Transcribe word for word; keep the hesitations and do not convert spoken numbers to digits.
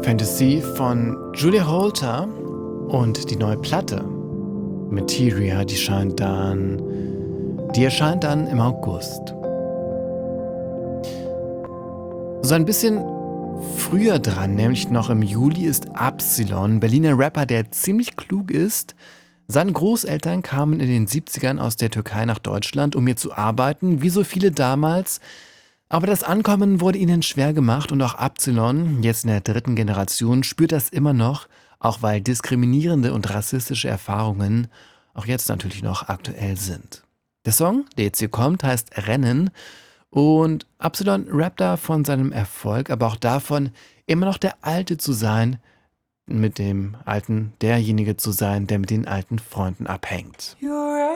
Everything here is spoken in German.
Fantasy von Julia Holter und die neue Platte Materia, die scheint dann, die erscheint dann im August. So ein bisschen früher dran, nämlich noch im Juli, ist Absilon, Berliner Rapper, der ziemlich klug ist. Seine Großeltern kamen in den siebzigern aus der Türkei nach Deutschland, um hier zu arbeiten, wie so viele damals. Aber das Ankommen wurde ihnen schwer gemacht und auch Absilon, jetzt in der dritten Generation, spürt das immer noch, auch weil diskriminierende und rassistische Erfahrungen auch jetzt natürlich noch aktuell sind. Der Song, der jetzt hier kommt, heißt Rennen und Absilon rappt da von seinem Erfolg, aber auch davon, immer noch der Alte zu sein, mit dem Alten derjenige zu sein, der mit den alten Freunden abhängt. You're